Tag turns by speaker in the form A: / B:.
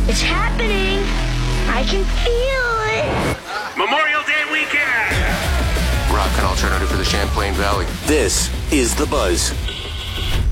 A: It's happening. I can feel it.
B: Memorial Day weekend.
C: Rock and alternative for the Champlain Valley.
D: This is The Buzz.